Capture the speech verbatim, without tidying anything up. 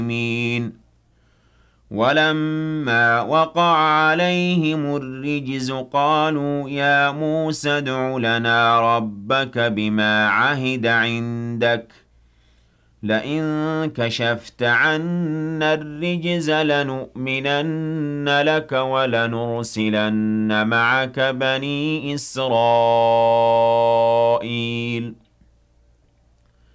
وَلَمَّا وَقَعَ عَلَيْهِمُ الرِّجْزُ قَالُوا يَا مُوسَى ادْعُ لَنَا رَبَّكَ بِمَا عَهِدَ عِندَكَ لَئِن كَشَفْتَ عَنَّا الرِّجْزَ لَنُؤْمِنَنَّ لَكَ وَلَنُرْسِلَنَّ مَعَكَ بَنِي إِسْرَائِيلَ